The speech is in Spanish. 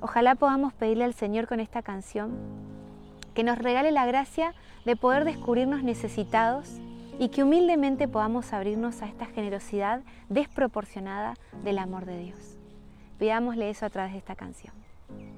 Ojalá podamos pedirle al Señor con esta canción que nos regale la gracia de poder descubrirnos necesitados y que humildemente podamos abrirnos a esta generosidad desproporcionada del amor de Dios. Pidámosle eso a través de esta canción.